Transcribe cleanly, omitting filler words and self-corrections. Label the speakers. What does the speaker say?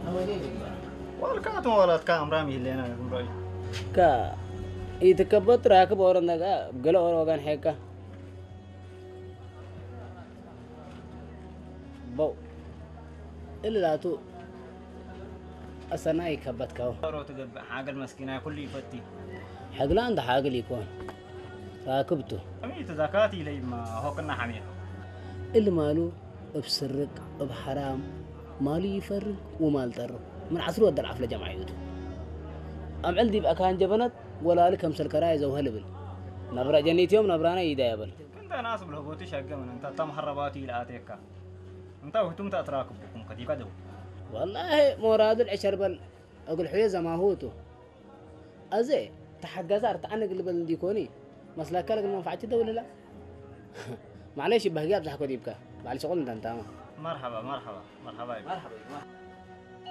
Speaker 1: ولا كانت ولا كام رامي اللي أنا رأي
Speaker 2: كا يتكبت راكب ورنا كا بقلا ورا كان حكا بو إلا لا تو أصلا يكبت كاو
Speaker 1: روت جب حاجة المسكينة كل يفتي
Speaker 2: حقلا عند حاجة يكون راكبته
Speaker 1: أمي تذكاتي لي ما هو كنا حمية
Speaker 2: اللي ماله بسرق بحرام مالي يفرق ومال ترق من عصر ود العفلة جمعيته أم عندي بقى كان جبنت ولا لك أمسل كرايز أو هلبل نبرة جنيت يوم نبرانا يدايبل
Speaker 1: كنت ناس بالهبوتي شقة من أنت تم حرباتي لآتيكا أنت وهتم تتراكبكم كذي كذا
Speaker 2: والله مراد العشر بل أقول حيزة ما هوتو أزي تحجزار تعنق اللي بلديكوني مسلا كلك المنفعة ده ولا لا معلش بهجاب زحكو ديبكا معلش قول انت
Speaker 1: مرحبا مرحبا مرحبا
Speaker 2: مرحبا